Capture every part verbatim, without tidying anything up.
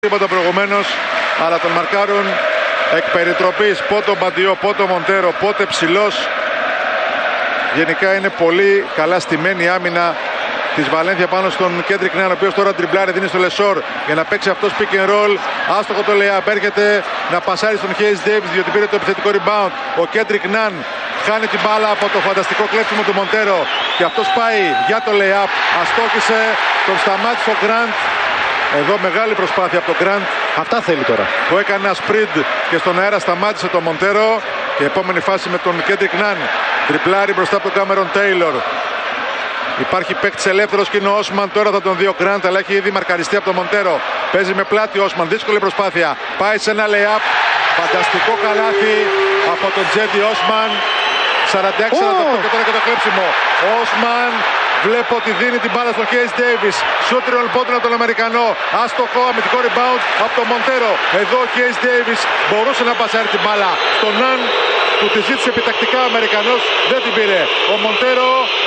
Τίποτα προηγουμένως, αλλά τον μαρκάρουν εκ περιτροπής. Πότε ο Μπαντιό, πότε ο Μοντέρο, πότε ψηλός. Γενικά είναι πολύ καλά στημένη η άμυνα της Βαλένθια πάνω στον Κέντρικ Νάν, ο οποίος τώρα τριμπλάρει, δίνει στο Λεσόρ για να παίξει αυτός pick and roll. Άστοχο το layup, έρχεται να πασάρει στον Χέις Ντέιβις διότι πήρε το επιθετικό rebound. Ο Κέντρικ Νάν χάνει την μπάλα από το φανταστικό κλέψιμο του Μοντέρο και αυτός πάει για το layup. Αστόχησε, τον σταμάτησε ο Γκραντ. Εδώ μεγάλη προσπάθεια από τον Γκραντ. Αυτά θέλει τώρα. Που έκανε ένα sprint και στον αέρα σταμάτησε τον Μοντέρο. Και επόμενη φάση με τον Κέντρικ Νάν. Τριπλάρει μπροστά από τον Κάμερον Τέιλορ. Υπάρχει παίκτης ελεύθερος και είναι ο Όσμαν. Τώρα θα τον δει ο Γκραντ, αλλά έχει ήδη μαρκαριστεί από τον Μοντέρο. Παίζει με πλάτη ο Όσμαν. Δύσκολη προσπάθεια. Πάει σε ένα lay-up. Φανταστικό καλάθι από τον Τζέντι Όσμαν. σαράντα έξι σαράντα οκτώ oh. Και τώρα και το κλέψιμο. Ο Όσμαν βλέπω ότι δίνει την μπάλα στον Χέις Ντέιβις. Σούτριον πόντων από τον Αμερικανό. Άστοχο αμυντικό rebound από τον Μοντέρο. Εδώ ο Χέις Ντέιβις μπορούσε να πασάρει την μπάλα. Τον Ναν που τη ζήτησε επιτακτικά ο Αμερικανός δεν την πήρε. Ο Μοντέρο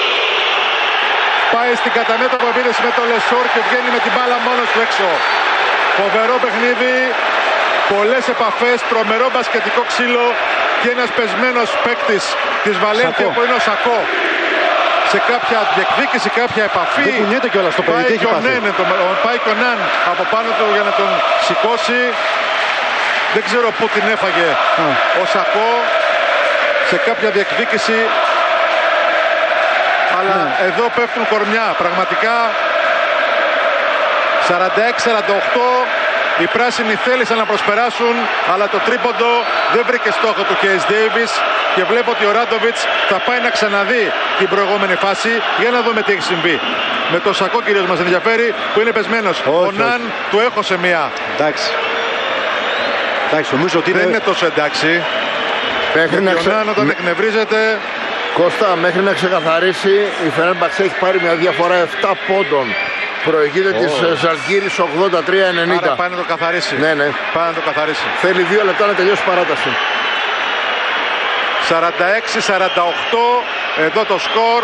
πάει στην κατανέτα από επίθεση με τον Λεσόρ και βγαίνει με την μπάλα μόνος του έξω. Φοβερό παιχνίδι. Πολλές επαφές, τρομερό μπασκετικό ξύλο και ένας πεσμένος παίκτης της Βαλένθια που είναι ο Σακό. Σε κάποια διεκδίκηση, κάποια επαφή. Δεν κουνιέται κιόλας στο παιδί. Πάει, πάει και ο Ναν από πάνω του για να τον σηκώσει. Δεν ξέρω πού την έφαγε Α. ο Σακό. Σε κάποια διεκδίκηση. Αλλά ναι. εδώ πέφτουν κορμιά. Πραγματικά σαράντα έξι σαράντα οκτώ. Οι πράσινοι θέλησαν να προσπεράσουν, αλλά το τρίποντο δεν βρήκε στόχο του Χέις Ντέιβις και βλέπω ότι ο Ράντοβιτς θα πάει να ξαναδεί την προηγούμενη φάση για να δούμε τι έχει συμβεί. Με το Σακό κυρίως μας ενδιαφέρει που είναι πεσμένος. Όχι, ο Ναν όχι. του έχωσε μία. Εντάξει. Εντάξει, νομίζω ότι δεν είναι... είναι τόσο εντάξει. Μέχρι να ξε... Ο Ναν όταν με... εκνευρίζεται... Κώστα, μέχρι να ξεκαθαρίσει η Φενέρμπαξ έχει πάρει μια διαφορά επτά πόντων. Προηγείται oh. της Ζαλγκίρις ογδόντα τρία ενενήντα. Άρα πάει να το καθαρίσει. Ναι, ναι. Πάει να το καθαρίσει. Θέλει δύο λεπτά να τελειώσει η παράταση. σαράντα έξι σαράντα οκτώ. Εδώ το σκορ.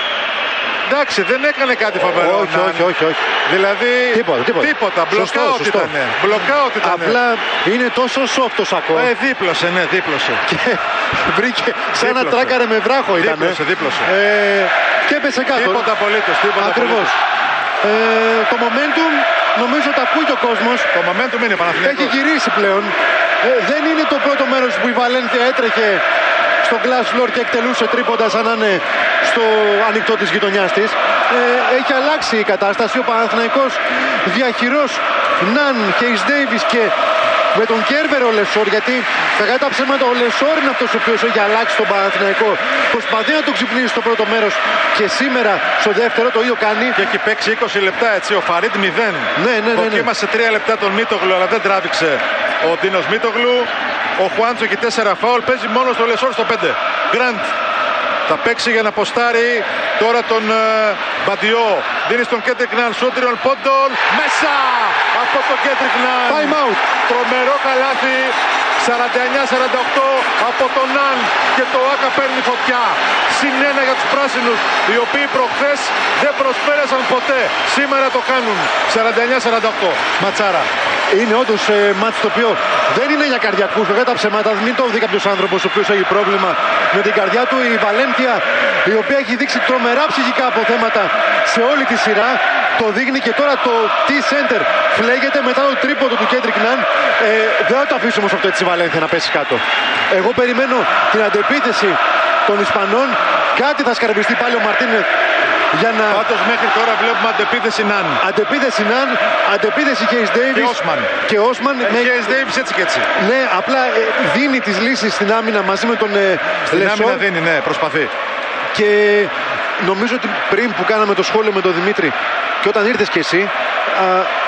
Εντάξει, δεν έκανε κάτι φοβερό. Όχι, όχι, όχι, όχι. Δηλαδή τίποτα, τίποτα. τίποτα. Μπλοκάουτ ήταν. Μπλοκάουτ ήταν. Απλά είναι τόσο soft το Σακό. Ε, δίπλωσε, ναι, δίπλωσε. Και βρήκε σαν να τράκαρε με βράχο ήταν. Δίπλωσε, δίπλωσε. Ε, και έπεσε κάτω. Τίποτα απολύτως, τίποτα ακριβώς. Ε, το momentum νομίζω το ακούει και ο κόσμος. Το momentum είναι Παναθηναϊκός. Έχει γυρίσει πλέον. Ε, δεν είναι το πρώτο μέρος που η Βαλένθια έτρεχε στο glass floor και εκτελούσε τρίποντα σαν να είναι στο ανοιχτό της γειτονιάς της. Ε, έχει αλλάξει η κατάσταση. Ο Παναθηναϊκός διαχειρός Ναν, Χέις Ντέιβις και με τον Κέρβερ ο Λεσόρ, γιατί κατά τα ψέματα ο Λεσόρ είναι αυτός ο οποίος έχει αλλάξει τον Παναθηναϊκό. Προσπαθεί να τον ξυπνήσει στο πρώτο μέρος και σήμερα στο δεύτερο το ίδιο κάνει. Και έχει παίξει είκοσι λεπτά έτσι, ο Φαρίντ μηδέν. Ναι, ναι, ναι. Δοκίμασε ναι. τρία λεπτά τον Μίτογλου, αλλά δεν τράβηξε ο Ντίνος Μίτογλου. Ο Χουάντσο έχει τέσσερα φάουλ, παίζει μόνο στο Λεσόρ στο πέντε. Γκραντ θα παίξει για να ποστάρει τώρα τον uh, Μπαντιό. Δίνει στον Κέντρικ Ναν, Σούτριον πόντων, μέσα από τον Κέντρικ Ναν. Time out. Τρομερό καλάθι, σαράντα εννιά σαράντα οκτώ από τον Ναν και το Άκα παίρνει φωτιά. Συν ένα για τους πράσινους, οι οποίοι προχθές δεν προσπέρασαν ποτέ. Σήμερα το κάνουν, σαράντα εννιά σαράντα οκτώ. Ματσάρα. Είναι όντως ε, μάτς το οποίο δεν είναι για καρδιακούς. Βέβαια τα ψέματα, μην το δει κάποιος άνθρωπος ο οποίος έχει πρόβλημα με την καρδιά του. Η Βαλένθια, η οποία έχει δείξει τρομερά ψυχικά αποθέματα σε όλη τη σειρά, το δείχνει και τώρα το T-Center φλέγεται μετά το τρίποντο του Κέντρικ Ναν. Ε, δεν θα το αφήσουμε όμως αυτό έτσι η Βαλένθια να πέσει κάτω. Εγώ περιμένω την αντεπίθεση των Ισπανών. Κάτι θα σκαρβιστεί πάλι ο Μαρτίνε. Για να... Πάντως μέχρι τώρα βλέπουμε αντεπίθεση Ναν. Αντεπίθεση Ναν, αντεπίθεση Χέις Ντέιβις. Και Όσμαν. Και Όσμαν. Ε, με... Χέις Ντέιβις έτσι και έτσι. Ναι, απλά ε, δίνει τις λύσεις στην άμυνα μαζί με τον ε, Στην Λεσόρ. άμυνα δίνει, ναι, προσπαθεί. Και νομίζω ότι πριν που κάναμε το σχόλιο με τον Δημήτρη και όταν ήρθες και εσύ, α,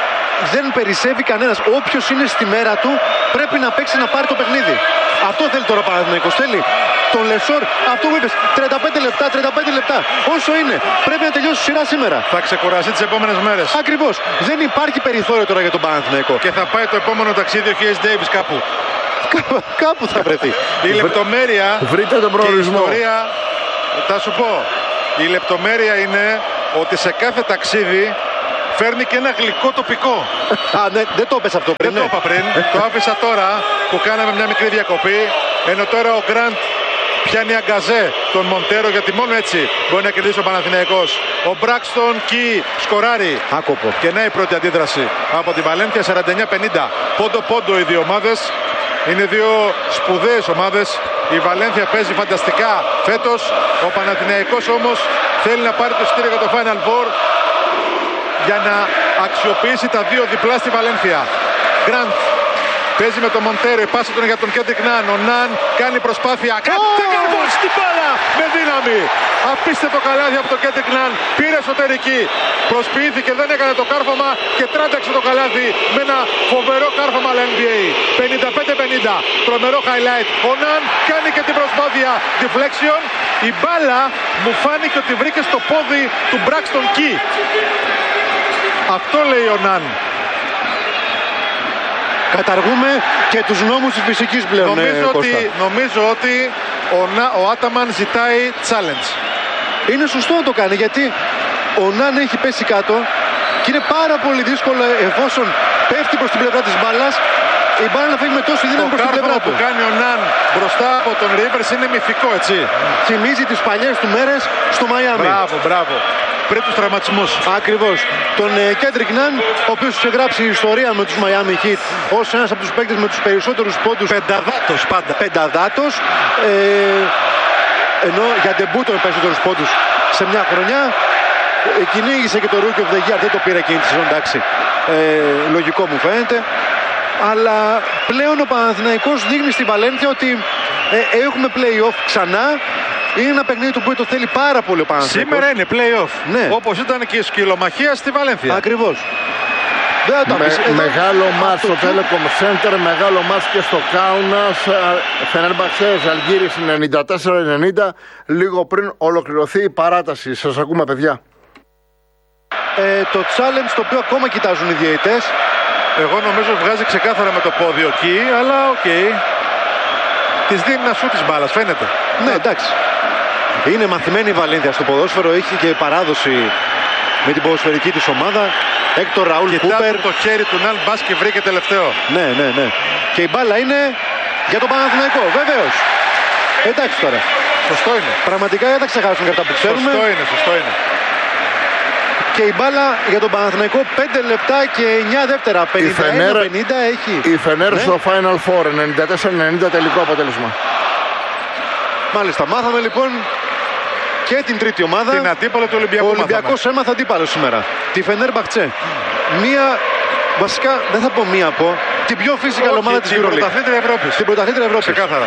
δεν περισσεύει κανένας. Όποιος είναι στη μέρα του πρέπει να παίξει να πάρει το παιχνίδι. Αυτό θέλει τώρα ο Παναθηναϊκός. Θέλει τον Λεσόρ, αυτό που είπες, τριάντα πέντε λεπτά, τριάντα πέντε λεπτά. Όσο είναι, πρέπει να τελειώσει η σειρά σήμερα. Θα ξεκουραστεί τις επόμενες μέρες. Ακριβώς. Δεν υπάρχει περιθώριο τώρα για τον Παναθηναϊκό. Και θα πάει το επόμενο ταξίδι ο Χέις Ντέιβις κάπου. Κάπου θα βρεθεί. Η λεπτομέρεια. Βρείτε τον προορισμό. Και η ιστορία, θα σου πω. Η λεπτομέρεια είναι ότι σε κάθε ταξίδι φέρνει και ένα γλυκό τοπικό. Α, ναι, δεν το έπεσε αυτό πριν. Δεν το είπα πριν. Το άφησα τώρα που κάναμε μια μικρή διακοπή. Ενώ τώρα ο Γκραντ πιάνει αγκαζέ τον Μοντέρο, γιατί μόνο έτσι μπορεί να κερδίσει ο Παναθηναϊκός. Ο Μπράξτον Κι σκοράρει. Άκοπο. Και να η πρώτη αντίδραση από τη Βαλένθια, σαράντα εννιά πενήντα. Πόντο πόντο οι δύο ομάδες. Είναι δύο σπουδαίες ομάδες. Η Βαλένθια παίζει φανταστικά φέτος. Ο Παναθηναϊκός όμως θέλει να πάρει το εισιτήριο για το Final Four για να αξιοποιήσει τα δύο διπλά στη Βαλένθια. Γκραντ παίζει με τον Μοντέρο, η πάση τον για τον Κέντρικ Ναν. Ο Ναν κάνει προσπάθεια. Κατέκαρμπο στην μπάλα με δύναμη. Απίστευτο καλάθι από τον Κέντρικ Ναν. Πήρε εσωτερική. Προσποιήθηκε, δεν έκανε το κάρφωμα και τράνταξε το καλάθι με ένα φοβερό κάρφωμα αλλά N B A. πενήντα πέντε πενήντα. Τρομερό highlight. Ο Ναν κάνει και την προσπάθεια deflection. Η μπάλα μου φάνηκε ότι βρήκε στο πόδι του Μπράξτον Κι. Αυτό λέει ο Ναν. Καταργούμε και τους νόμους της φυσικής πλέον. Νομίζω, ε, ότι, νομίζω ότι ο, Να, ο Άταμαν ζητάει challenge. Είναι σωστό να το κάνει, γιατί ο Ναν έχει πέσει κάτω και είναι πάρα πολύ δύσκολο εφόσον πέφτει προς την πλευρά της μπάλας η μπάλα να φύγει με τόση δύναμη προς την πλευρά του. Το κάρφωμα που κάνει ο Ναν μπροστά από τον Ρίβερς είναι μυθικό, έτσι. Θυμίζει τις παλιές του μέρες στο Μαϊάμι. Μπράβο, μπράβο. Πριν τους τραυματισμούς. Ακριβώς. Τον Κέντρικ Ναν, ο οποίος τους εγγράψει ιστορία με τους Miami Heat ως ένας από τους παίκτες με τους περισσότερους πόντους. Πενταδάτος πάντα. Πενταδάτος. Ε, ενώ για ντεμπούτο με περισσότερους πόντους σε μια χρονιά. Ε, κυνήγησε και το Rookie of the Year, δεν το πήρε εκείνη τη σεζόν, εντάξει. Ε, λογικό μου φαίνεται. Αλλά πλέον ο Παναθηναϊκός δείχνει στη Βαλένθια ότι ε, έχουμε play-off ξανά. Είναι ένα παιχνίδι του που το θέλει πάρα πολύ ο Παναθηναϊκός. Σήμερα είναι play-off. Ναι. Όπως ήταν και η σκυλομαχία στη Βαλένθια. Ακριβώς. Με, μεγάλο μάτς στο Telecom Center, μεγάλο μάτς και στο Κάουνας. Φενέρμπαξε Ζαλγκίρις ενενήντα τέσσερα ενενήντα, λίγο πριν ολοκληρωθεί η παράταση. Σας ακούμε, παιδιά. Ε, το challenge το οποίο ακόμα κοιτάζουν οι διαιτητές. Εγώ νομίζω βγάζει ξεκάθαρα με το πόδι ο Κι, αλλά οκ. Okay. Της δίνει να σου της μπάλας, φαίνεται. Ναι, εντάξει. Είναι μαθημένη η Βαλένθια στο ποδόσφαιρο, έχει και παράδοση με την ποδοσφαιρική της ομάδα. Έκτορ Ραούλ Κούπερ. Το χέρι του Ναν μπας και βρήκε τελευταίο. Ναι, ναι, ναι. Και η μπάλα είναι για τον Παναθηναϊκό, βεβαίως. Εντάξει τώρα. Σωστό είναι. Πραγματικά δεν θα ξεχάσουμε για αυτά που ξέρουμε. Σωστό είναι, σωστό είναι. Και η μπάλα για τον Παναθηναϊκό πέντε λεπτά και εννιά δεύτερα. πενήντα ένα πενήντα έχει. Η Φενέρ ναι. Στο Final Four, ενενήντα τέσσερα ενενήντα τελικό αποτέλεσμα. Μάλιστα, μάθαμε λοιπόν και την τρίτη ομάδα. Την αντίπαλο του Ολυμπιακού. Ο Ολυμπιακός έμαθε αντίπαλο σήμερα. Τη Φενέρμπαχτσε. Μία, βασικά δεν θα πω μία από, την πιο physical ομάδα της EuroLeague. Την πρωταθλήτρια Ευρώπης. Την πρωταθλήτρια Ευρώπης. Ξεκάθαρα.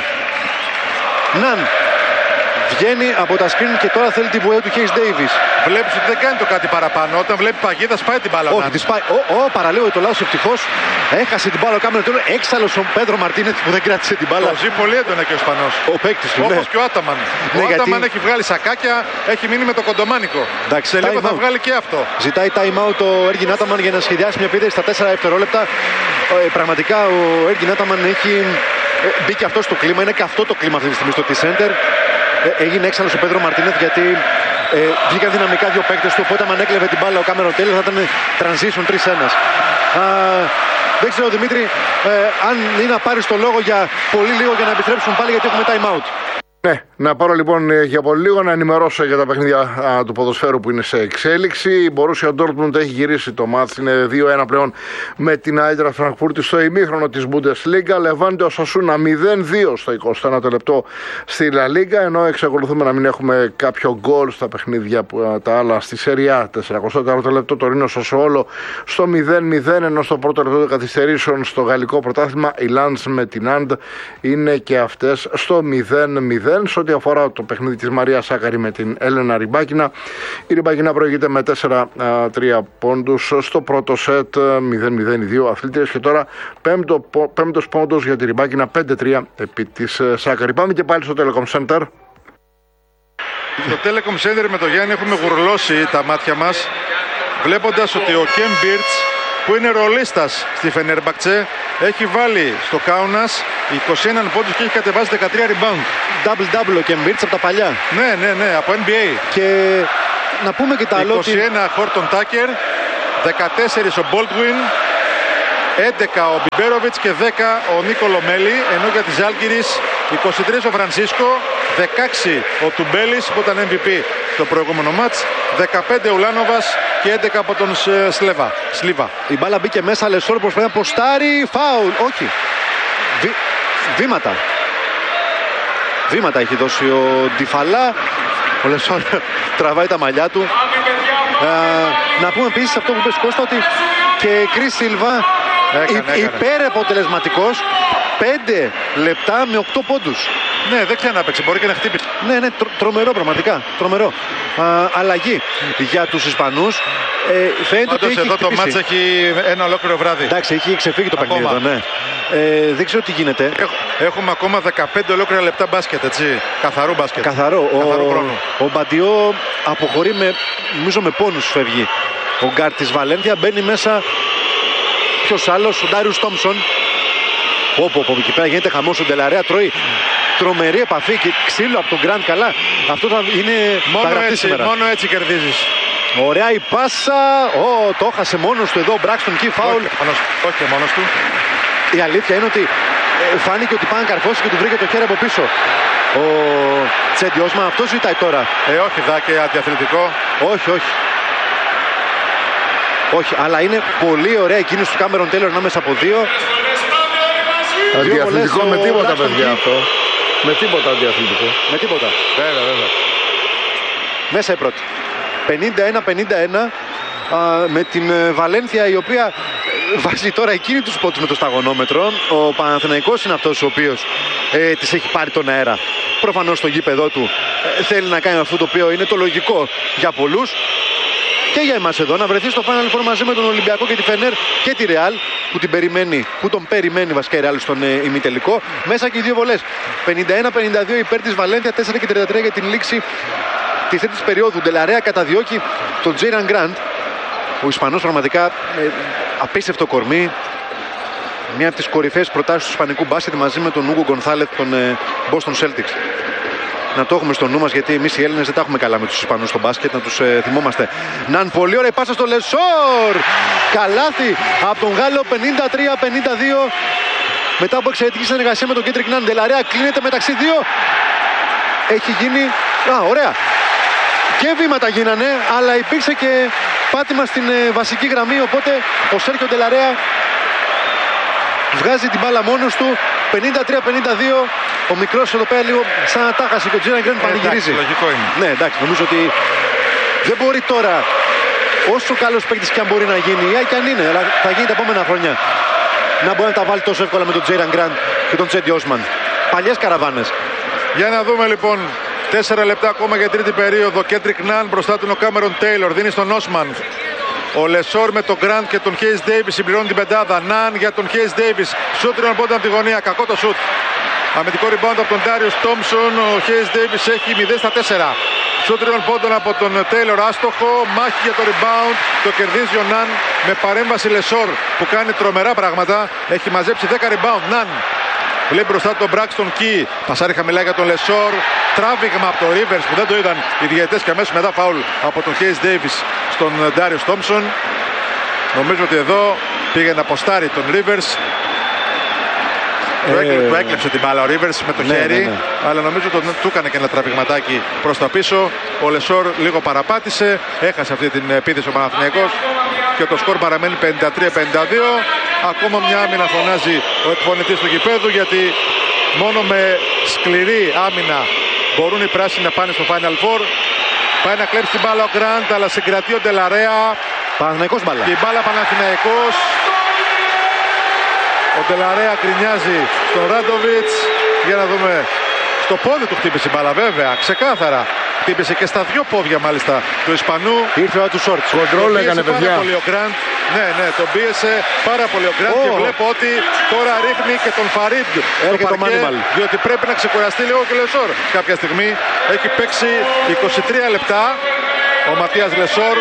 Ναν βγαίνει από τα screen και τώρα θέλει τη βοήθεια του Hayes Davis. Βλέπεις ότι δεν κάνει το κάτι παραπάνω. Όταν βλέπει παγίδα σπάει την μπάλα. Όχι, τη σπάει. Ο, ο παραλίγο το λάθος ευτυχώς. Έχασε την μπάλα ο Κάμερον Τέιλορ. Έξαλλος ο Πέντρο Μαρτίνεθ που δεν κράτησε την μπάλα. Το ζει πολύ έντονα και ο Ισπανός. Ο παίκτης του. Όπως ναι. και ο Άταμαν. Ναι, ο γιατί... Άταμαν έχει βγάλει σακάκια, έχει μείνει με το κοντομάνικο. Εντάξει, σε λίγο θα out. βγάλει και αυτό. Ζητάει time out ο Έργιν Άταμαν για να σχεδιάσει μια επίθεση στα τέσσερα δευτερόλεπτα. Ε, πραγματικά ο Έργιν Άταμαν έχει ε, μπει και αυτό στο κλίμα. Είναι και αυτό το κλίμα αυτή τη στιγμή στο T-Center. Ε, έγινε έξαλλος ο Πέντρο Μαρτίνεθ γιατί ε, βγήκαν δυναμικά δύο παίκτες του. Οπότε, αν έκλεβε την μπάλα ο Κάμερον Τέιλορ θα ήταν transition τρία ένα. Δεν ξέρω, Δημήτρη, ε, αν είναι να πάρεις το λόγο για πολύ λίγο για να επιστρέψουμε πάλι γιατί έχουμε time out. Ναι, να πάρω λοιπόν για πολύ λίγο να ενημερώσω για τα παιχνίδια α, του ποδοσφαίρου που είναι σε εξέλιξη. Η Borussia Dortmund έχει γυρίσει το μάτς, είναι δύο ένα πλέον με την Eintracht Frankfurt στο ημίχρονο της Bundesliga. Levante Osasuna μηδέν δύο στο εικοστό ένατο λεπτό στη La Liga, ενώ εξακολουθούμε να μην έχουμε κάποιο γκολ στα παιχνίδια που, τα άλλα στη Serie A. σαράντα τέταρτο λεπτό το Ρήνο Σασουόλο στο μηδέν μηδέν, ενώ στο πρώτο λεπτό των καθυστερήσεων στο γαλλικό πρωτάθλημα η Lens με την Ant είναι και αυτές στο μηδέν μηδέν. Σε ό,τι αφορά το παιχνίδι της Μαρία Σάκαρη με την Έλενα Ριμπάκινα, η Ριμπάκινα προηγείται με τέσσερα τρία πόντους στο πρώτο σετ, μηδέν μηδέν οι δύο αθλήτριες και τώρα πέμπτο, πέμπτος πόντος για τη Ριμπάκινα, πέντε τρία επί της Σάκαρη. Πάμε και πάλι στο Telecom Center. Στο Telecom Center με το Γιάννη έχουμε γουρλώσει τα μάτια μας βλέποντας ότι ο Κέμ Μπίρτς, που είναι ρολίστας στη Φενέρμπαχτσε, έχει βάλει στο Κάουνας είκοσι ένα πόντους και έχει κατεβάσει δεκατρία rebound. Double-double ο Κέμ Μπίρτς από τα παλιά. Ναι, ναι, ναι, από N B A. Και να πούμε και τα άλλα. είκοσι ένα Χόρτον Τάκερ, δεκατέσσερα ο Μπόλτουιν, έντεκα ο Μπιμπέροβιτς και δέκα ο Νίκολο Μέλη, ενώ για τη Ζάλγκιρις είκοσι τρία ο Φρανσίσκο, δεκαέξι ο Τουμπέλης που ήταν εμ βι πι στο προηγούμενο μάτς, δεκαπέντε ο Ουλάνοβας και έντεκα από τον Σλέβα. Σλίβα. Η μπάλα μπήκε μέσα, Λεσόρ προσπαθεί να ποστάρει, φάουλ, όχι. Βη... Βήματα. Βήματα έχει δώσει ο Ντιφαλά. Ο Λεσόρ τραβάει τα μαλλιά του. Ε, να πούμε επίσης αυτό που είπες Κώστα, ότι και Κρίς Σίλβα υπερεποτελεσματικός, πέντε λεπτά με οκτώ πόντους. Ναι, δεν ξανάπαιξε, μπορεί και να χτύπησε. Ναι, ναι, τρο, τρομερό πραγματικά, τρομερό. Α, αλλαγή για τους Ισπανούς. Ε, φαίνεται Όντως ότι εδώ έχει το μάτς έχει ένα ολόκληρο βράδυ. Εντάξει, έχει ξεφύγει το Ακόμα. παιχνίδι εδώ, ναι. Ε, δεν ξέρω τι γίνεται. Έχ, έχουμε ακόμα δεκαπέντε ολόκληρα λεπτά μπάσκετ, έτσι. Καθαρού μπάσκετ. Καθαρό. Καθαρού ο, χρόνου. ο Μπαντιό αποχωρεί με, νομίζω με πόνους φεύγει. Ο γκάρ της Βαλένθια μπαίνει μέσα. Ποιος άλλος, ο Ντάριους Τόμψον. Όπου από εκεί πέρα γίνεται χαμός, ο Ντελαρέα τρώει τρομερή επαφή και ξύλο από τον Γκραντ. Καλά, αυτό θα είναι Μόνο θα έτσι, σήμερα. μόνο έτσι κερδίζεις. Ωραία η πάσα. Ω, το έχασε μόνος του εδώ ο Μπράξτον Κι, φάουλ. Όχι, μόνος, όχι και μόνος του. Η αλήθεια είναι ότι ε, φάνηκε ότι πάνε καρφώσει και του βρήκε το χέρι από πίσω. Ο Τσέντι Όσμαν, αυτό ζητάει τώρα. Ε, όχι, δά και αντιαθλητικό. Όχι, όχι. Όχι, αλλά είναι πολύ ωραία η κίνηση του Κάμερον Τέιλορ ανάμεσα από δύο. Αντιαθλητικό με τίποτα, παιδιά, αυτό. Με τίποτα αντιαθλητικό. Με τίποτα. Βέβαια, βέβαια. Μέσα η πρώτη. πενήντα ένα πενήντα ένα α, με την ε, Βαλένθια, η οποία ε, βάζει τώρα εκείνη τους πόντους με το σταγονόμετρο. Ο Παναθηναϊκός είναι αυτός ο οποίος ε, της έχει πάρει τον αέρα. Προφανώς στο γήπεδό του ε, θέλει να κάνει αυτό το οποίο είναι το λογικό για πολλούς. Και για εμάς εδώ να βρεθεί στο Final Four μαζί με τον Ολυμπιακό και τη Φενέρ και τη Ρεάλ που, την περιμένει, που τον περιμένει βασικά η Ρεάλ στον ε, ημιτελικό. Μέσα και οι δύο βολές. πενήντα ένα πενήντα δύο υπέρ της Βαλένθια, τέσσερα και τριάντα τρία για την λήξη της τρίτης περίοδου. Ντελαρέα καταδιώκει τον Τζέιραν Γκραντ. Ο Ισπανός πραγματικά ε, απίστευτο κορμί. Μια από τις κορυφαίες προτάσεις του ισπανικού μπάσκετ μαζί με τον Ούγκο Γκονθάλεθ των ε, Boston Celtics. Να το έχουμε στο νου μας, γιατί εμείς οι Έλληνες δεν τα έχουμε καλά με τους Ισπανούς στο μπάσκετ, να τους ε, θυμόμαστε. Ναν, πολύ ωραία πάσα στο Λεσόρ. Καλάθι από τον Γάλλο, πενήντα τρία πενήντα δύο. Μετά από εξαιρετική συνεργασία με τον Κέντρικ Ναν, Ντελαρέα κλείνεται μεταξύ δύο. Έχει γίνει... Α, ωραία. Και βήματα γίνανε, αλλά υπήρξε και πάτημα στην ε, βασική γραμμή, οπότε ο Σέρχιο Ντελαρέα βγάζει την μπάλα μόνος του. πενήντα τρία πενήντα δύο. Ο μικρός εδώ πέρα λίγο σαν να τάχασε και ο Τζέιραν Γκραντ πανηγυρίζει. Εντάξει, λογικό είναι. Ναι, εντάξει, νομίζω ότι δεν μπορεί τώρα, όσο καλός παίκτης και αν μπορεί να γίνει, ή και αν είναι, αλλά θα γίνει τα επόμενα χρόνια, να μπορεί να τα βάλει τόσο εύκολα με τον Τζέιραν Γκραντ και τον Τσέντι Όσμαν. Παλιές καραβάνες. Για να δούμε λοιπόν. Τέσσερα λεπτά ακόμα για τρίτη περίοδο. Κέντρικ Ναν μπροστά του ο Κάμερον Τέιλορ. Δίνει στον Όσμαν. Ο Λεσόρ με τον Γκραντ και τον Χέις Ντέιβις συμπληρώνει την πεντάδα. Ναν για τον Χέις Ντέιβις. Σούτ τριών πόντων από τη γωνία. Κακό το σούτ. Αμυντικό rebound από τον Ντάριους Τόμψον. Ο Χέις Ντέιβις έχει μηδέν στα τέσσερα. Σούτ τριών πόντων από τον Τέιλορ. Άστοχο. Μάχη για το rebound. Το κερδίζει ο Ναν με παρέμβαση Λεσόρ που κάνει τρομερά πράγματα. Έχει μαζέψει δέκα rebound. Ναν. Λέει μπροστά τον Μπράξτον Κι. Πασάρι χαμηλά για τον Λεσόρ. Τράβηγμα από το Rivers που δεν το είδαν οι διαιτητές και αμέσως μετά φάουλ από τον Χέις Ντέιβις στον Ντάριους Τόμψον. Νομίζω ότι εδώ πήγε να αποστάρει τον Rivers. Ε... Του έκλεψε την μπάλα ο Rivers με το ναι, χέρι, ναι, ναι. αλλά νομίζω ότι του έκανε και ένα τραβηγματάκι προς τα πίσω. Ο Λεσόρ λίγο παραπάτησε, έχασε αυτή την επίθεση ο Παναθηναϊκός και το σκορ παραμένει πενήντα τρία πενήντα δύο. Ακόμα μια άμυνα φωνάζει ο εκφωνητής του γηπέδου, γιατί μόνο με σκληρή άμυνα μπορούν οι πράσινοι να πάνε στο Final Four. Πάει να κλέψει την μπάλα ο Γκραντ, αλλά συγκρατεί ο Ντελαρέα. Παναθηναϊκός μπάλα. Και η μπάλα Παναθηναϊκός. Ο Ντελαρέα γκρινιάζει στον Ράντοβιτς. Για να δούμε. Στο πόδι του χτύπησε η μπάλα, βέβαια, ξεκάθαρα. Χτύπησε και στα δυο πόδια μάλιστα του Ισπανού. Ήρθε ο του Σόρτς. Κοντρόλ έκανε, παιδιά. Πάρα πολύ ο Γκραντ. Ναι, ναι, τον πίεσε πάρα πολύ ο Γκραντ. Oh. Και βλέπω ότι τώρα ρίχνει και τον Φαρίντ στο παρκέ, διότι πρέπει να ξεκουραστεί λίγο και Λεσόρ. Κάποια στιγμή έχει παίξει είκοσι τρία λεπτά ο Ματίας Λεσόρ.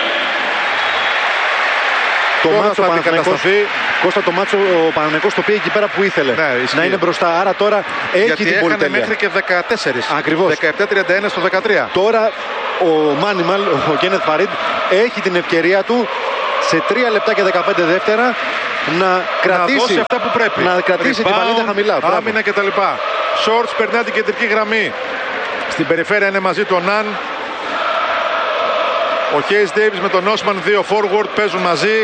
Το μάτσο Παναθηναϊκός, Κώστα, το μάτσο ο Παναθηναϊκός το πήγε εκεί πέρα που ήθελε, ναι, να είναι μπροστά. Άρα τώρα έχει γιατί την πολυτέλεια. Γιατί μέχρι και δεκατέσσερα. Ακριβώς. δεκαεπτά τριάντα ένα στο δεκατρία. Τώρα ο Μάνιμαλ, ο Κένεθ Φαρίντ, έχει την ευκαιρία του σε τρία λεπτά και δεκαπέντε δεύτερα να κρατήσει, να δώσει αυτά που πρέπει. Να κρατήσει Rebound, τη βαλένθια χαμηλά. Άμυνα κτλ. Shorts περνάει την κεντρική γραμμή. Στην περιφέρεια είναι μαζί του ο Ναν. Ο Hayes Davis με τον Osman, δύο forward παίζουν μαζί.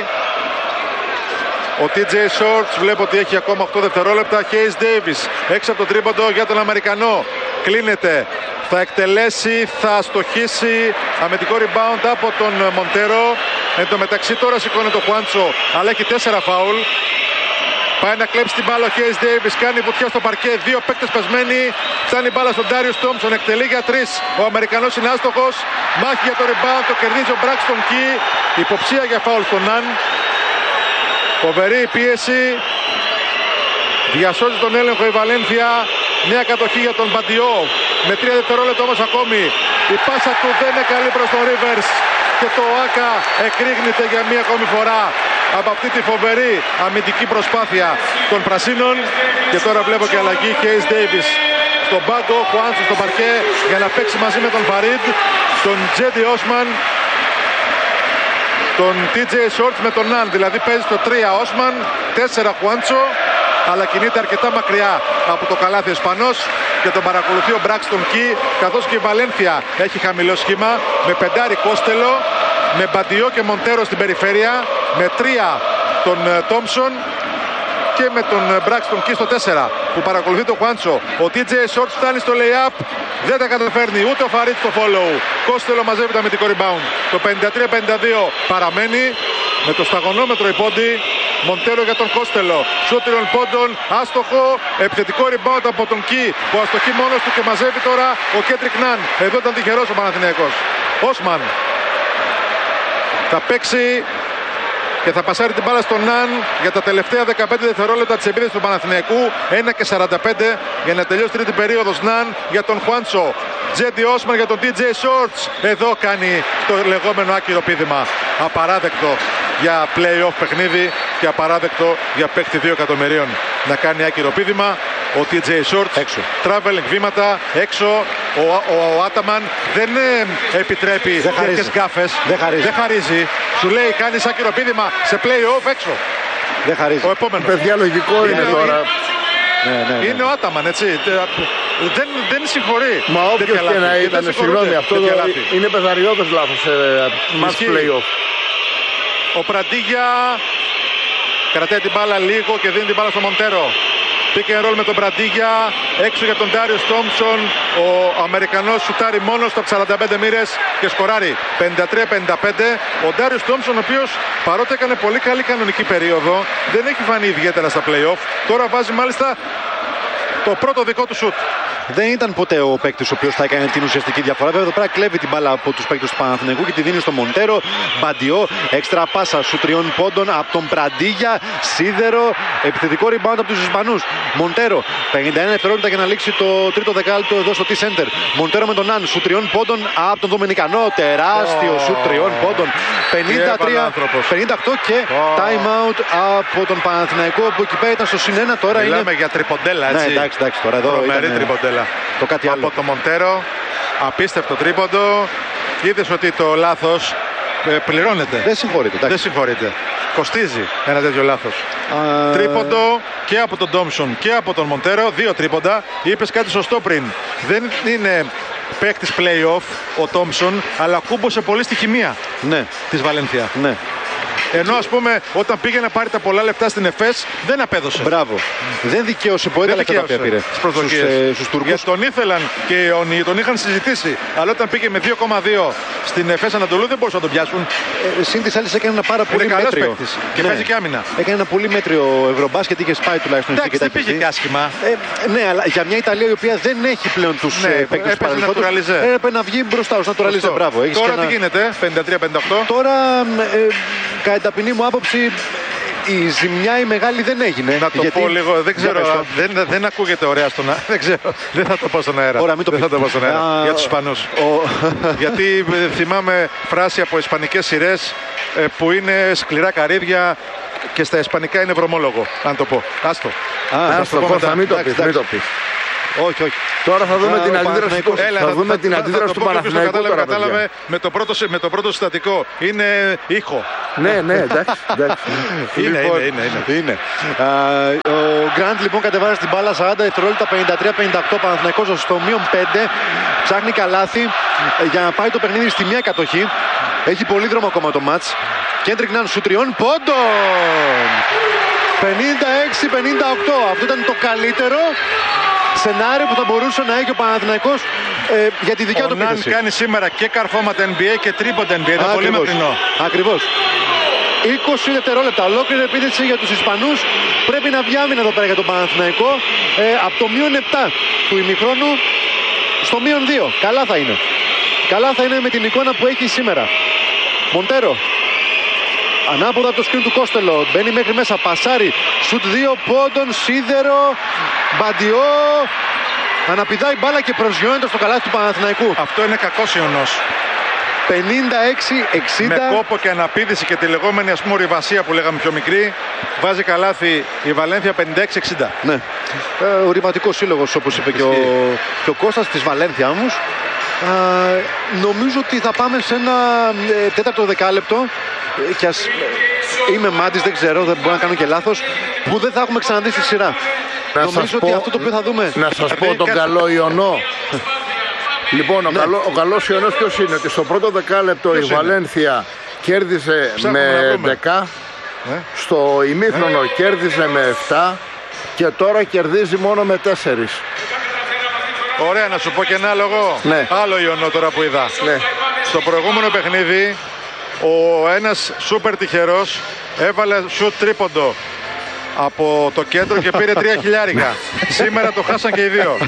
Ο τι τζέι Shorts βλέπω ότι έχει ακόμα οκτώ δευτερόλεπτα. Hayes Davis έξω από το τρίποντο για τον Αμερικανό. Κλείνεται. Θα εκτελέσει, θα στοχίσει. Αμυντικό rebound από τον Μοντέρο. Εν τω μεταξύ τώρα σηκώνει το Χουάντσο, αλλά έχει τέσσερα φάουλ. Πάει να κλέψει την μπάλα ο Hayes Davis, κάνει βουτιά στο παρκέ. Δύο παίκτες πεσμένοι. Φτάνει η μπάλα στον Darius Thompson, εκτελεί για τρεις. Ο Αμερικανός είναι άστοχος. Μάχη για το rebound, το κερδίζει ο Braxton Key. Υποψία για φάουλ στον Ναν. Φοβερή πίεση. Διασώζει τον έλεγχο η Βαλένθια. Μια κατοχή για τον Μπαντιό. Με τρία δευτερόλεπτα όμως ακόμη. Η πάσα του δεν είναι καλή προς τον Rivers. Και το Άκα εκρήγνεται για μία ακόμη φορά από αυτή τη φοβερή αμυντική προσπάθεια των Πρασίνων. Και τώρα βλέπω και αλλαγή. Hayes Davis στον πάγκο, Χουάντσο στο παρκέ για να παίξει μαζί με τον Φαρίντ, τον Τζέντι Όσμαν, τον τι τζέι Shorts με τον Ναν. Δηλαδή παίζει στο τρία Όσμαν, τέσσερα Χουάντσο, αλλά κινείται αρκετά μακριά από το καλάθι Ισπανός και τον παρακολουθεί ο Braxton Key, καθώς και η Βαλένθια έχει χαμηλό σχήμα με πεντάρι Κόστελο, με Μπαντιό και Μοντέρο στην περιφέρεια, με τρία τον Τόμψον και με τον Braxton Key στο τέσσερα που παρακολουθεί τον Χουάντσο. Ο τι τζέι Shorts φτάνει στο lay-up, δεν τα καταφέρνει ούτε ο Φαρίτ στο follow. Κόστελο μαζεύει το αμυντικό rebound. Το πενήντα τρία πενήντα δύο παραμένει με το σταγονόμετρο υπόντι. Μοντέρο για τον Κόστελο. Σούτριων πόντων, άστοχο. Επιθετικό rebound από τον Key που αστοχεί μόνος του και μαζεύει τώρα ο Κέντρικ Ναν. Εδώ ήταν τυχερός ο Παναθηναϊκός. Όσμαν θα παίξει και θα πασάρει την μπάλα στον Ναν για τα τελευταία δεκαπέντε δευτερόλεπτα της επίθεσης του Παναθηναϊκού. ένα και σαράντα πέντε για να τελειώσει τρίτη περίοδος. Ναν για τον Χουάντσο. Τζέντι Όσμαν για τον τι τζέι Shorts. Εδώ κάνει το λεγόμενο άκυρο πήδημα. Απαράδεκτο για play-off παιχνίδι και απαράδεκτο για παίκτη δύο εκατομμυρίων να κάνει άκυρο πήδημα. Ο τι τζέι Shorts έξω. Traveling βήματα έξω. Ο, ο, ο Άταμαν δεν ε, επιτρέπει τέτοιες γκάφες. Δεν χαρίζει. Δεν χαρίζει. Σου λέει κάνεις άκυρο πήδημα σε play-off έξω. Δεν χαρίζει. Ο επόμενος. Παιδιά, λογικό είναι, είναι τώρα. Ναι, ναι, ναι. Είναι ο Άταμαν, έτσι. Δεν, δεν συγχωρεί. Μα όποιος και να ήταν, συγγνώμη, αυτό το, είναι πεθαριώδες λάθος σε match play-off. Ο Πραντίγια κρατάει την μπάλα λίγο και δίνει την μπάλα στο Μοντέρο. Pick and roll με τον Πραντίγια, έξω για τον Darius Thompson. Ο Αμερικανός σουτάρει μόνος από σαράντα πέντε μοίρες και σκοράρει πενήντα τρία πενήντα πέντε. Ο Darius Thompson, ο οποίος παρότι έκανε πολύ καλή κανονική περίοδο, δεν έχει φανεί ιδιαίτερα στα play-off. Τώρα βάζει μάλιστα το πρώτο δικό του σουτ. Δεν ήταν ποτέ ο παίκτης ο οποίος θα έκανε την ουσιαστική διαφορά. Βέβαια εδώ πέρα κλέβει την μπάλα από τους παίκτες του Παναθηναϊκού και τη δίνει στο Μοντέρο. Μπαντιό, έξτρα πάσα σου τριών πόντων από τον Πραντίγια. Σίδερο, επιθετικό rebound από τους Ισπανούς. Μοντέρο, πενήντα ένα δευτερόλεπτα για να λήξει το τρίτο δεκάλεπτο εδώ στο T-Center. Μοντέρο με τον Ναν, σου τριών πόντων από τον Δομινικανό. Τεράστιο oh. σου τριών πόντων. πενήντα τρία πενήντα οκτώ και oh. time out από τον Παναθηναϊκό που εκεί πέρα ήταν στο συν ένα. Τώρα μιλάμε είναι... για τριποντέλα, έτσι. Ναι, εντάξει, εντάξει, τώρα εδώ ήταν... τριποντέλα. Το κάτι άλλο. Από το Μοντέρο, απίστευτο τρίποντο. Είδες ότι το λάθος ε, πληρώνεται. Δεν συγχωρείται. Δεν συγχωρείται. Κοστίζει ένα τέτοιο λάθος. Α... Τρίποντο και από τον Ντόμσον και από τον Μοντέρο. Δύο τρίποντα. Είπες κάτι σωστό πριν. Δεν είναι παίκτης play-off ο Τόμψον, αλλά κούμποσε πολύ στη χημεία ναι. της Βαλένθια. Ναι. Ενώ ας πούμε όταν πήγε να πάρει τα πολλά λεπτά στην ΕΦΕΣ δεν απέδωσε. Μπράβο. Δεν δικαίωσε πολύ τα λεπτά τα οποία πήρε στους, ε, στους Τούρκους. Γιατί τον ήθελαν και τον είχαν συζητήσει. Αλλά όταν πήγε με δύο κόμμα δύο στην ΕΦΕΣ Ανατολού δεν μπορούσαν να τον πιάσουν. Ε, Συν της άλλης έκανε ένα πάρα πολύ είναι μέτριο. Παίκτης και ναι. παίζει και άμυνα. Έκανε ένα πολύ μέτριο ευρωμπάσκετ, είχε σπάει τουλάχιστον. Εντάξει, δεν πήγε και άσχημα. Ε, ναι, αλλά για μια Ιταλία η οποία δεν έχει πλέον τους ναι, παίκτες του παρελθόντος. Έπρεπε να βγει μπροστά ως naturalize. Μπράβο. Τώρα τι γίνεται, πενήντα τρία πενήντα οκτώ. Τώρα κατά ταπεινή μου άποψη η ζημιά η μεγάλη δεν έγινε. Να το γιατί... πω λίγο, δεν ξέρω, δεν, δεν ακούγεται ωραία στον αέρα. Δεν ξέρω, δεν θα το πω στον αέρα. Ωρα, μην το δεν θα το πω στον αέρα. Α... Για τους Ισπανούς. Ο... γιατί θυμάμαι φράση από ισπανικές σειρές που είναι σκληρά καρύδια και στα ισπανικά είναι βρωμόλογο, αν το πω. Άστο. Α, ας το πω, θα μην το πεις. Όχι, όχι. Τώρα θα δούμε Α, την ο αντίδραση του, Παναθηναϊκός. θα δούμε την θα- αντίδραση θα του το πω και ποιος το Παναθηναϊκού κατάλαβε, τώρα, κατάλαβε παιδιά. με το πρώτο, συ- με το πρώτο συστατικό. Είναι ήχο. Ναι, ναι, εντάξει, εντάξει. Είναι, Λοιπόν, είναι, είναι, είναι. είναι. Α, ο Γκραντ λοιπόν κατεβάζει την μπάλα σαράντα δευτερόλεπτα, πενήντα τρία πενήντα οκτώ. Παναθηναϊκός στο μείον πέντε. Ψάχνει καλάθι ε, για να πάει το παιχνίδι στη μία κατοχή. Έχει πολύ δρόμο ακόμα το μάτς. Κέντρικ Ναν σου τριών πόντων. πενήντα έξι πενήντα οκτώ. Αυτό ήταν το καλύτερο σενάριο που θα μπορούσε να έχει ο Παναθηναϊκός ε, για τη δικιά Ο του Ναν επίθεση. κάνει σήμερα και καρφώματα N B A και τρίποντα N B A. Ήταν πολύ Ακριβώς. μακρινό. Ακριβώς. είκοσι δευτερόλεπτα. Ολόκληρη επίθεση για τους Ισπανούς. Πρέπει να βγει άμυνα εδώ πέρα για τον Παναθηναϊκό. Ε, από το μείον επτά του ημιχρόνου στο μείον δύο. Καλά θα είναι. Καλά θα είναι με την εικόνα που έχει σήμερα. Μοντέρο. Ανάποδα από το σκριν του Κόστελο. Μπαίνει μέχρι μέσα. Πασάρι. Σουτ δύο πόντων. Σίδερο. Μπαντιό. Αναπηδάει μπάλα και προσγειώνεται στο καλάθι του Παναθηναϊκού. Αυτό είναι κακός ιονός. πενήντα έξι εξήντα. Με κόπο και αναπήδηση και τη λεγόμενη ας πούμε ορειβασία που λέγαμε πιο μικρή, βάζει καλάθι η Βαλένθια πενήντα έξι εξήντα. Ναι. Ε, ο ρηματικός σύλλογος, όπως είπε και ο, και ο Κώστας της Βαλένθια όμως. Ε, νομίζω ότι θα πάμε σε ένα ε, τέταρτο δεκάλεπτο ε, και ας, ε, είμαι μάντης, δεν ξέρω, δεν μπορώ να κάνω και λάθος, που δεν θα έχουμε ξαναδεί στη σειρά. Να νομίζω σας ότι πω- αυτό το οποίο θα δούμε. Να σας Ε, πω τον κάτσε. καλό Ιωνό. Λοιπόν, ο, Ναι. καλό, ο καλός Ιωνός ποιος είναι? Ότι στο πρώτο δεκάλεπτο Ποιος η είναι? Βαλένθια κέρδισε Ψάχνουμε να με βρούμε. δέκα, Ναι. στο ημίχρονο κέρδισε με επτά και τώρα κερδίζει μόνο με τέσσερα. Ωραία, να σου πω και ένα λόγο. Ναι. Άλλο ιονό τώρα που είδα. Ναι. Στο προηγούμενο παιχνίδι, ο ένας σούπερ τυχερός έβαλε σουτ τρίποντο από το κέντρο και πήρε τρία χιλιάρικα. Σήμερα το χάσαν και οι δύο.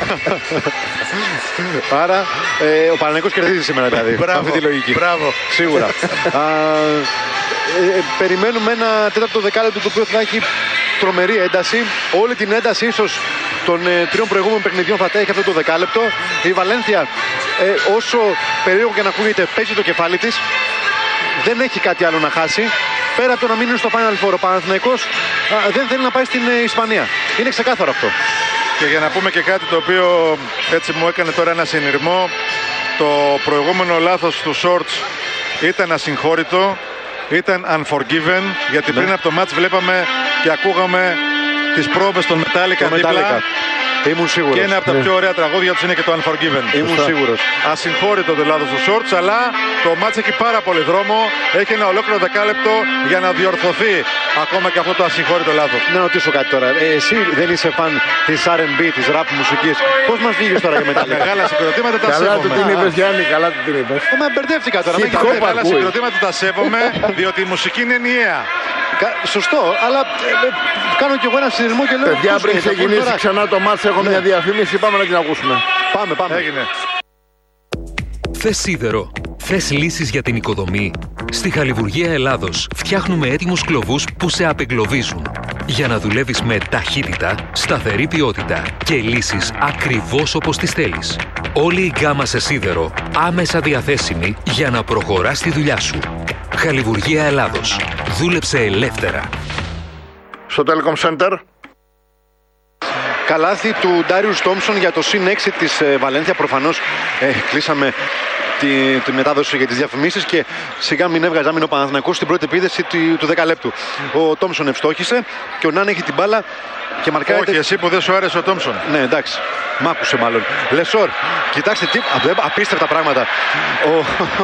Άρα ε, ο Παναθηναϊκός κερδίζει σήμερα δηλαδή. με Μπράβο, αυτή τη λογική. μπράβο. Σίγουρα. Α, ε, ε, περιμένουμε ένα τέταρτο δεκάλεπτο το οποίο θα έχει τρομερή ένταση. Όλη την ένταση ίσως των ε, τριών προηγούμενων παιχνιδιών θα τα έχει αυτό το δεκάλεπτο. Η Βαλένθια, ε, όσο περίεργο και να ακούγεται, παίζει το κεφάλι της. Δεν έχει κάτι άλλο να χάσει. Πέρα από το να μείνει στο Final Four, ο Παναθηναϊκός α, δεν θέλει να πάει στην ε, Ισπανία. Είναι ξεκάθαρο αυτό. Και για να πούμε και κάτι το οποίο έτσι μου έκανε τώρα ένα συνειρμό, το προηγούμενο λάθος του Shorts ήταν ασυγχώρητο, ήταν unforgiven, γιατί Ναι. πριν από το match βλέπαμε και ακούγαμε τις πρόβες των Metallica Το δίπλα Metallica. Ήμουν σίγουρος. και ένα από τα πιο ωραία τραγούδια τους είναι και το Unforgiven. Ήμουν Σωστά. σίγουρος. Ασυγχώρητο το λάθος του Shorts, αλλά το match έχει πάρα πολύ δρόμο, έχει ένα ολόκληρο δεκάλεπτο για να διορθωθεί ακόμα και αυτό το ασυγχώρητο λάθος. Να ρωτήσω κάτι τώρα. Ε, εσύ δεν είσαι φαν της αρ εν μπι, της rap μουσικής. Πώς μας βγήκες τώρα για Τα Metallica? μεγάλα συγκροτήματα τα Καλά του την σέβομαι. είπες Γιάννη, καλά του την είπες. Ε, Μα μπερδεύτηκα τώρα. Hip με έχεις hop Τα μπερδεύσει. μεγάλα ακούει. συγκροτήματα τα σέβομαι, διότι η μουσική είναι ενιαία. Κα- Σωστό, αλλά ε, ε, κάνω κι εγώ ένα συνειρμό και λέω. Παιδιά, πώς πριν γίνεται, ξεκινήσει πώς τώρα. ξανά το μάτς, έχω Ναι. μια διαφήμιση. Πάμε να την ακούσουμε. Πάμε, πάμε. Έγινε. Θες σίδερο? Θες λύσεις για την οικοδομή? Στη Χαλιβουργία Ελλάδος φτιάχνουμε έτοιμους κλωβούς που σε απεγκλωβίζουν. Για να δουλεύεις με ταχύτητα, σταθερή ποιότητα και λύσεις ακριβώς όπως τις θέλεις. Όλη η γκάμα σε σίδερο άμεσα διαθέσιμη για να προχωράς τη δουλειά σου. Χαλιβουργία Ελλάδος. Δούλεψε ελεύθερα. Στο Telecom Center. Καλάθι του Ντάριους Τόμψον για το συν έξι της ε, Βαλένθια. Προφανώς ε, κλείσαμε τη, τη μετάδοση για τις διαφημίσεις και σιγά μην έβγαζε άμυνο ο Παναθηναϊκός στην πρώτη επίδεση του, του δεκαλέπτου. Ο Τόμψον ευστόχησε και ο Νάν έχει την μπάλα και μαρκάρεται. Όχι, εσύ που δεν σου άρεσε ο Τόμψον. Ναι, εντάξει. Μ' άκουσε μάλλον. Λεσόρ, κοιτάξτε τι. α, Απίστευτα πράγματα. Ο,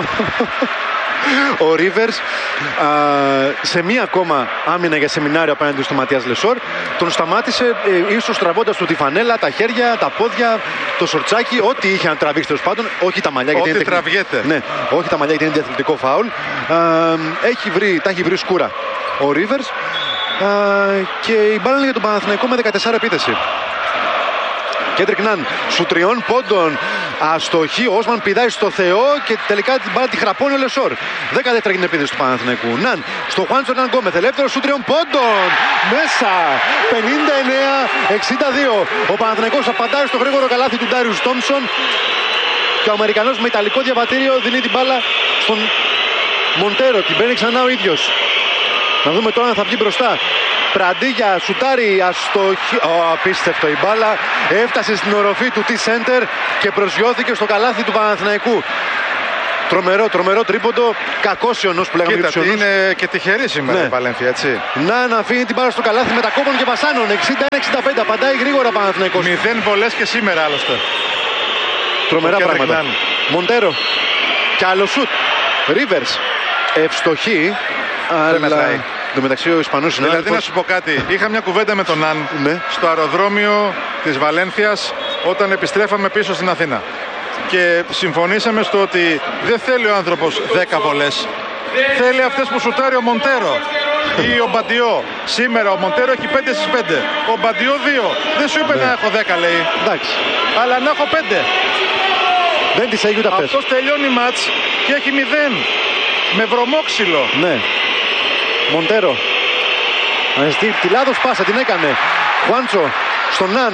ο Ρίβερς α, σε μία ακόμα άμυνα για σεμινάριο απέναντι στο Ματίας Λεσόρ τον σταμάτησε ε, ίσως τραβώντας του τη φανέλα, τα χέρια, τα πόδια, το σορτσάκι, ό,τι είχε να τραβήξει τέλος πάντων. Όχι τα μαλλιά γιατί Ό,τι είναι τεχνη- τραβιέται. Ναι, όχι τα μαλλιά γιατί είναι διαθλητικό φάουλ. Α, έχει βρει, τα έχει βρει σκούρα ο Ρίβερς α, και η μπάλα είναι για τον Παναθηναϊκό με δεκατέσσερα επίθεση. Κέντρικ Ναν σου τριών πόντων. Αστοχή. Ο Όσμαν πηδάει στο Θεό και τελικά την μπάλα τη χραπώνει ο Λεσόρ. δέκα δεύτερα για την επίθεση του Παναθηναϊκού. Ναν στο Χουάντσον Ναν Γκόμεθ. Ελεύθερο σου τριών πόντων. Μέσα. πενήντα εννέα εξήντα δύο. Ο Παναθηναϊκός απαντάει στο γρήγορο καλάθι του Ντάριους Τόμψον. Και ο Αμερικανός με ιταλικό διαβατήριο δίνει την μπάλα στον Μοντέρο. Την παίρνει ξανά ο ίδιος. Να δούμε τώρα αν θα βγει μπροστά. Πραντίγια σουτάρει αστοχή. Oh, απίστευτο η μπάλα. Έφτασε στην οροφή του T-Center και προσγειώθηκε στο καλάθι του Παναθηναϊκού. Τρομερό, τρομερό τρίποντο. Κακός Ιωνός που λέγαμε. Κοίτα, είναι και τυχερή σήμερα, ναι, η Βαλένθια, έτσι. Να, να αφήνει την μπάλα στο καλάθι μετακόπων και βασάνων. εξήντα ένα εξήντα πέντε. Απαντάει γρήγορα Παναθηναϊκός. Μηδέν βολές και σήμερα άλλωστε. Τρομερά πράγματα. Μοντέρο. Και άλλο σουτ. Ρίβερς. Ευστοχή. Δεν μετράει. Το μεταξύ ο Ισπανός συνάδελφος. Δηλαδή να σου πω κάτι. Είχα μια κουβέντα με τον Αν, ναι, στο αεροδρόμιο της Βαλένθιας όταν επιστρέφαμε πίσω στην Αθήνα. Και συμφωνήσαμε στο ότι δεν θέλει ο άνθρωπος δέκα βολές. Θέλει αυτές που σουτάρει ο Μοντέρο ή ο Μπαντιό. Σήμερα ο Μοντέρο έχει πέντε στις πέντε. Ο Μπαντιό δύο. Δεν σου είπε, ναι, να έχω δέκα, λέει. Εντάξει. Αλλά να έχω πέντε. Δεν της έγινε ούτε αυτές. Αυτός τελειώνει μάτς και έχει μηδέν. Με βρωμόξυλο. Ναι. Μοντέρο. Αναζητεί τη λάθος πάσα, την έκανε. Χουάντσο στον Ναν.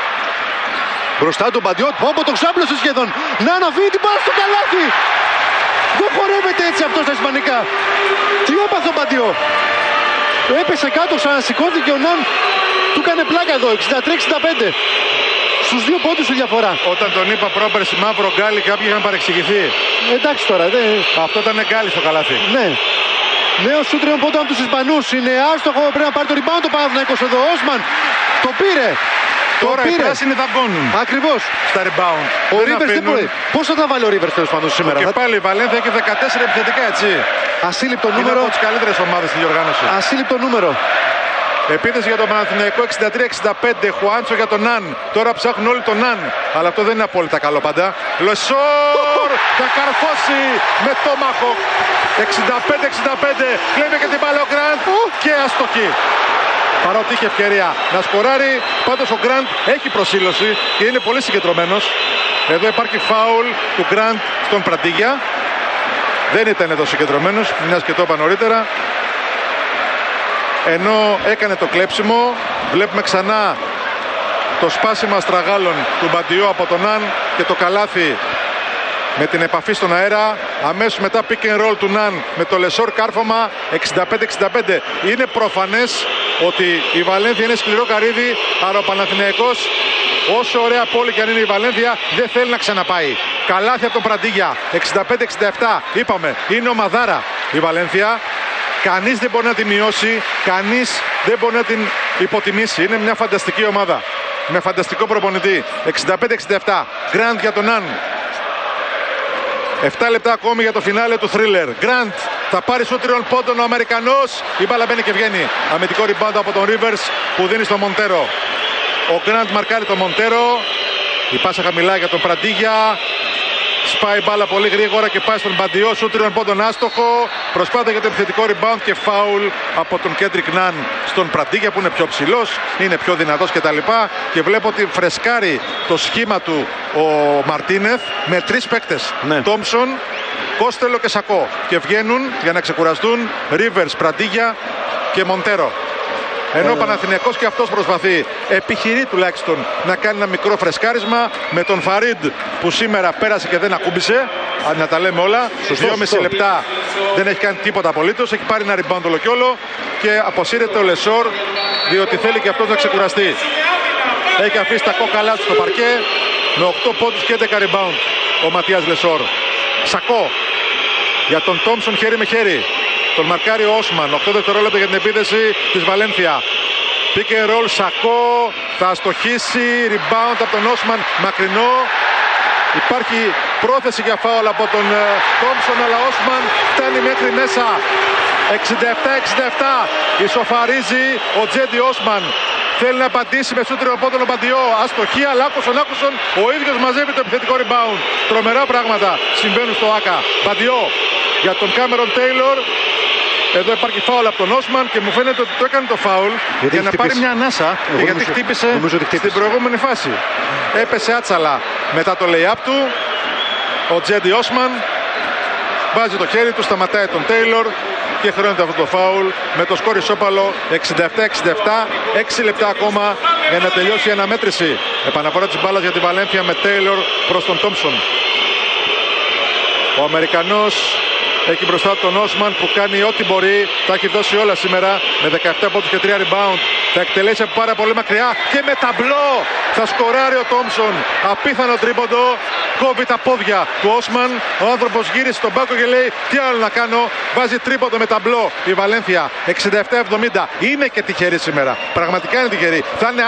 Μπροστά του Μπαντιό. Πόμπο το ξάπλωσε σχεδόν. Ναν αφήνει την μπάλα στο καλάθι. Δεν χορεύεται έτσι αυτό στα ισπανικά. Τι έπαθε ο Μπαντιό. Έπεσε κάτω, ξανασηκώθηκε ο Ναν. Του έκανε πλάκα εδώ. εξήντα τρία εξήντα πέντε. Στους δύο πόντους η διαφορά. Όταν τον είπα πρόπερση μαύρο γκάλι, κάποιοι είχαν παρεξηγηθεί. Εντάξει τώρα. Δε... Αυτό ήταν γκάλι στο καλάθι. Ναι. Νέο σούτ τριών πόντων από τους Ισπανούς. Είναι άστοχο. Πρέπει να πάρει το rebound το Παναθηναϊκός εδώ. Όσμαν το πήρε. Τώρα το οι πράσινοι δαγκώνουν. Ακριβώς. Στα rebound. Ο Ρίβερς δεν μπορεί. Πόσο θα βάλει ο Ρίβερς τέλος πάντων σήμερα. Και θα... πάλι η Βαλένθια έχει δεκατέσσερα επιθετικά, έτσι. Ασύλληπτο νούμερο. Είναι από τις καλύτερες ομάδες στη διοργάνωση. Ασύλληπτο νούμερο. Επίθεση για τον Παναθηναϊκό εξήντα τρία εξήντα πέντε. Χουάντσο για τον Ναν. Τώρα ψάχνουν όλοι τον Ναν. Αλλά αυτό δεν είναι απόλυτα καλό πάντα. Λεσόρ θα καρφώσει με το μάχο. εξήντα πέντε εξήντα πέντε. Κλέβει και την μπάλα ο Γκραντ και αστοχή. Παρότι είχε ευκαιρία να σκοράρει, πάντως ο Γκραντ έχει προσήλωση και είναι πολύ συγκεντρωμένος. Εδώ υπάρχει φάουλ του Γκραντ στον Πραντίγια. Δεν ήταν εδώ συγκεντρωμένος, μιας και το είπα νωρίτερα. Ενώ έκανε το κλέψιμο, βλέπουμε ξανά το σπάσιμο αστραγάλων του Μπαντιό από τον Ναν και το καλάθι με την επαφή στον αέρα. Αμέσως μετά pick and roll του Ναν με το Λεσόρ κάρφωμα εξήντα πέντε εξήντα πέντε. Είναι προφανές ότι η Βαλένθια είναι σκληρό καρύδι, αλλά ο Παναθηναϊκός, όσο ωραία πόλη και αν είναι η Βαλένθια, δεν θέλει να ξαναπάει. Καλάθι από τον Πραντίγια εξήντα πέντε εξήντα επτά. Είπαμε, είναι ομαδάρα η Βαλένθια. Κανείς δεν μπορεί να τη μειώσει, κανείς δεν μπορεί να την υποτιμήσει. Είναι μια φανταστική ομάδα με φανταστικό προπονητή. εξήντα πέντε εξήντα επτά. Γκραντ για τον Ναν. επτά λεπτά ακόμη για το φινάλε του θρίλερ. Γκραντ θα πάρει σου τριών πόντων ο Αμερικανός. Η μπάλα μπαίνει και βγαίνει. Αμυντικό rebound από τον Ρίβερς που δίνει στο Μοντέρο. Ο Γκραντ μαρκάρει τον Μοντέρο. Η πάσα χαμηλά για τον Πραντίγια. Σπάει μπάλα πολύ γρήγορα και πάει στον Μπαντιό. Σου τριών πόντων άστοχο. Προσπάθεια για το επιθετικό rebound και φάουλ από τον Κέντρικ Ναν στον Πραντίγια που είναι πιο ψηλός, είναι πιο δυνατός κτλ. Και βλέπω ότι φρεσκάρει το σχήμα του ο Μαρτίνεθ με τρεις παίκτες. Ναι. Τόμψον, Κόστελο και Σακό. Και βγαίνουν για να ξεκουραστούν Ρίβερς, Πραντίγια και Μοντέρο. Ενώ ο Παναθηναϊκός και αυτός προσπαθεί, επιχειρεί τουλάχιστον να κάνει ένα μικρό φρεσκάρισμα με τον Φαρίντ που σήμερα πέρασε και δεν ακούμπησε. Να τα λέμε όλα. Στους δυόμισι λεπτά δεν έχει κάνει τίποτα απολύτως. Έχει πάρει ένα rebound όλο κι όλο και αποσύρεται ο Λεσόρ διότι θέλει και αυτός να ξεκουραστεί. Έχει αφήσει τα κόκαλά του στο παρκέ με οκτώ πόντους και έντεκα rebound ο Ματίας Λεσόρ. Σακό για τον Τόμψον χέρι με χέρι. Τον μαρκάρει ο Όσμαν, οκτώ δευτερόλεπτα για την επίθεση της Βαλένθια. Pick and roll, Σακό, θα αστοχίσει, rebound από τον Όσμαν, μακρινό. Υπάρχει πρόθεση για φάουλ από τον Τόμψον, αλλά ο Όσμαν φτάνει μέχρι μέσα. εξήντα επτά εξήντα επτά, ισοφαρίζει ο Τζέντι Όσμαν. Θέλει να απαντήσει με σούτριο πόντων ο Μπαντιό. Αστοχή, αλλά άκουσον, άκουσον. Ο ίδιος μαζεύει το επιθετικό rebound. Τρομερά πράγματα συμβαίνουν στο ΆΚΑ. Μπαντιό για τον Κάμερον Τέιλορ. Εδώ υπάρχει φάουλ από τον Όσμαν και μου φαίνεται ότι το έκανε το φάουλ γιατί για να πάρει μια ανάσα και γιατί χτύπησε, χτύπησε στην προηγούμενη φάση. Έπεσε άτσαλα μετά το lay-up του. Ο Τζέντι Όσμαν βάζει το χέρι του, σταματάει τον Τέιλορ και χρεώνεται αυτό το φάουλ με το σκόρ ισόπαλο εξήντα επτά εξήντα επτά. έξι λεπτά ακόμα για να τελειώσει η αναμέτρηση. Επαναφορά της μπάλας για τη Βαλένθια με Τέιλορ προς τον Τόμψον. Ο Αμερικανός Έχει μπροστά τον Όσμαν που κάνει ό,τι μπορεί. Τα έχει δώσει όλα σήμερα με δεκαεπτά πόντους και τρία rebound. Θα εκτελέσει από πάρα πολύ μακριά και με ταμπλό θα σκοράρει ο Τόμψον. Απίθανο τρίποντο. Κόβει τα πόδια του Όσμαν. Ο άνθρωπος γύρισε στον πάγκο και λέει: τι άλλο να κάνω. Βάζει τρίποντο με ταμπλό η Βαλένθια. εξήντα επτά εβδομήντα. Είναι και τυχερή σήμερα. Πραγματικά είναι τυχερή. Θα είναι